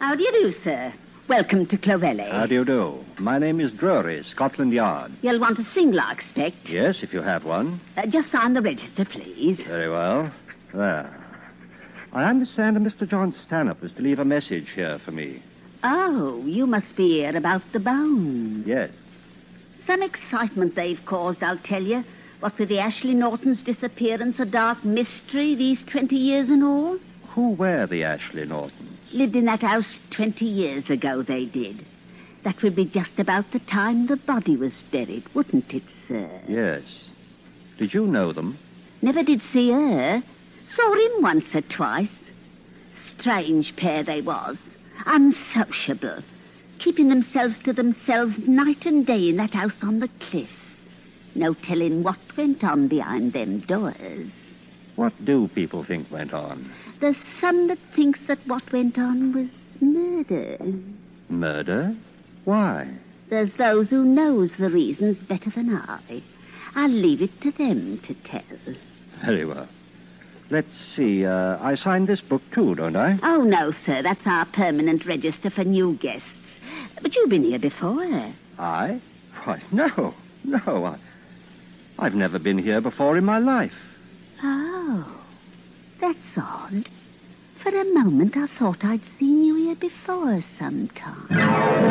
How do you do, sir? Welcome to Clovelly. How do you do? My name is Drury, Scotland Yard. You'll want a single, I expect. Yes, if you have one. Just sign the register, please. Very well. There. I understand that Mr. John Stanhope is to leave a message here for me. Oh, you must be here about the bone. Yes. Some excitement they've caused, I'll tell you. What with the Ashley Nortons' disappearance, a dark mystery these 20 years and all. Who were the Ashley Nortons? Lived in that house 20 years ago, they did. That would be just about the time the body was buried, wouldn't it, sir? Yes. Did you know them? Never did see her. Saw him once or twice. Strange pair they was. Unsociable. Keeping themselves to themselves night and day in that house on the cliff. No telling what went on behind them doors. What do people think went on? There's some that thinks that what went on was murder. Murder? Why? There's those who knows the reasons better than I. I'll leave it to them to tell. Very well. Let's see, I signed this book too, don't I? Oh, no, sir. That's our permanent register for new guests. But you've been here before. I? Why, no. I've never been here before in my life. Oh, that's odd. For a moment, I thought I'd seen you here before sometime.